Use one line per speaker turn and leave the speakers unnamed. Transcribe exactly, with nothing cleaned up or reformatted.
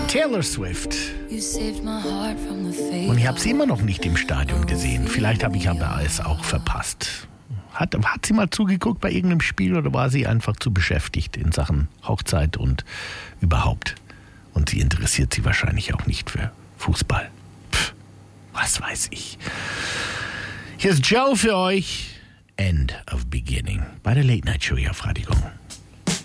Taylor Swift. Und ich habe sie immer noch nicht im Stadion gesehen. Vielleicht habe ich aber es auch verpasst. Hat, hat sie mal zugeguckt bei irgendeinem Spiel oder war sie einfach zu beschäftigt in Sachen Hochzeit und überhaupt? Und sie interessiert sie wahrscheinlich auch nicht für Fußball. Pff, was weiß ich. Hier ist Joe für euch. End of Beginning bei der Late Night Show hier auf Radio Gong.